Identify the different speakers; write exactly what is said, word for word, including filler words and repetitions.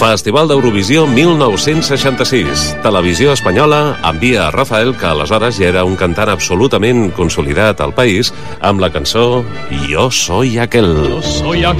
Speaker 1: Festival d'Eurovisió mil nou-cents seixanta-sis. Televisió Espanyola envia a Rafael, que aleshores ja era un cantant absolutament consolidat al país, amb la cançó Yo soy aquel.
Speaker 2: Yo soy aquel